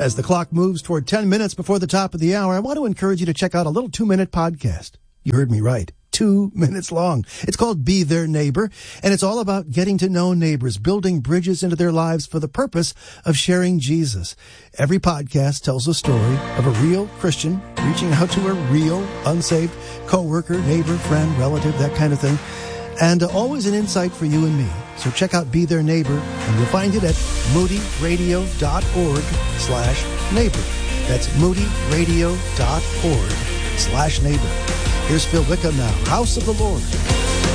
As the clock moves toward 10 minutes before the top of the hour, I want to encourage you to check out a little 2-minute podcast. You heard me right. 2 minutes long. It's called Be Their Neighbor, and it's all about getting to know neighbors, building bridges into their lives for the purpose of sharing Jesus. Every podcast tells a story of a real Christian reaching out to a real unsaved coworker, neighbor, friend, relative, that kind of thing. And always an insight for you and me. So check out Be Their Neighbor, and you'll find it at moodyradio.org/neighbor. That's moodyradio.org/neighbor. Here's Phil Wickham now, House of the Lord.